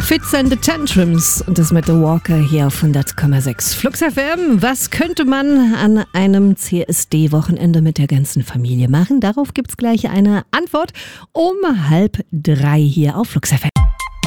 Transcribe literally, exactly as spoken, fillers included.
Fits and the Tantrums und das mit The Walker hier auf hundert Komma sechs. Flux F M, was könnte man an einem C S D-Wochenende mit der ganzen Familie machen? Darauf gibt's gleich eine Antwort um halb drei hier auf Flux F M.